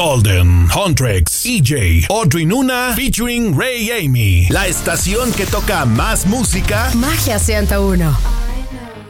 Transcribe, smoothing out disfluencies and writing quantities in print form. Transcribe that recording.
Golden, Huntrix, EJ, Audrey Nuna, featuring Ray Amy. La estación que toca más música. Magia 101.